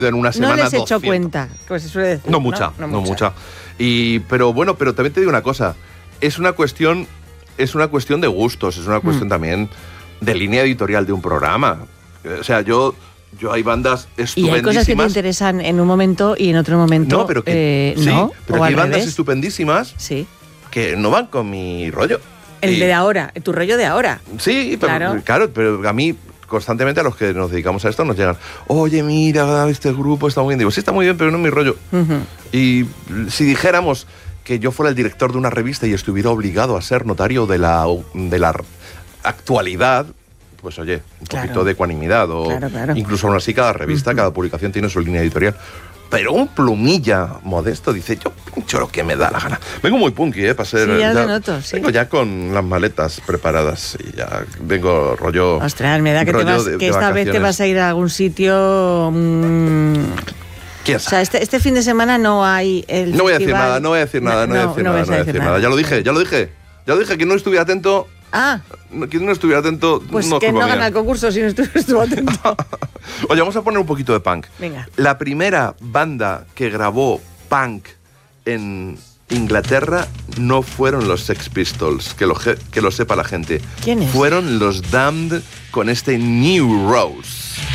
en una semana No les he hecho 200. cuenta, como se suele decir. No mucha. Pero bueno, pero también te digo una cosa. Es una cuestión de gustos, es una cuestión también de línea editorial de un programa. O sea, yo hay bandas estupendísimas. Y hay cosas que te interesan en un momento y en otro momento no, pero que, sí, no, pero o que hay al bandas revés. estupendísimas Sí. que no van con mi rollo. El de ahora, tu rollo de ahora. Sí, pero, Claro. pero a mí constantemente a los que nos dedicamos a esto nos llegan, oye, mira, este grupo está muy bien. Digo, sí, está muy bien, pero no es mi rollo. Y si dijéramos que yo fuera el director de una revista y estuviera obligado a ser notario de la actualidad, pues oye, un poquito de ecuanimidad. O Claro. incluso aún así cada revista, cada publicación tiene su línea editorial. Pero un plumilla modesto dice, yo pincho lo que me da la gana. Vengo muy punky, para ser... Sí, ya lo noto, sí. Vengo ya con las maletas preparadas y ya vengo rollo... Ostras, me da que, que esta vez te vas a ir a algún sitio... ¿Quién sabe? O sea, este fin de semana no hay el No voy a decir festival. nada, no voy a decir nada. Ya lo dije, que no estuviera atento... Quien no estuviera atento... Pues no que no gana el concurso si no estuvo atento. Oye, vamos a poner un poquito de punk. Venga. La primera banda que grabó punk en Inglaterra no fueron los Sex Pistols, que lo sepa la gente. ¿Quiénes? Fueron los Damned con este New Rose.